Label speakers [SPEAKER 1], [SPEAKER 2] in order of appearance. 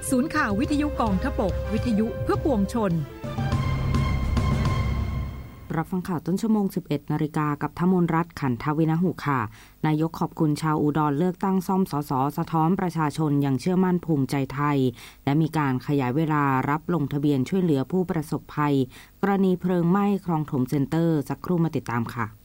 [SPEAKER 1] ศูนย์ข่าววิทยุกองทพบกวิทยุเพื่อปวงชน
[SPEAKER 2] รับฟังข่าวต้นชั่วโมง 11 นาฬิกากับธมนรัตน์ขันทวินหุค่ะนายกขอบคุณชาวอุดรเลือกตั้งซ่อมสสสะท้อนประชาชนอย่างเชื่อมั่นภูมิใจไทยและมีการขยายเวลารับลงทะเบียนช่วยเหลือผู้ประสบภัยกรณีเพลิงไหม้คลองถมเซ็นเตอร์สักครู่มาติดตามค่ะ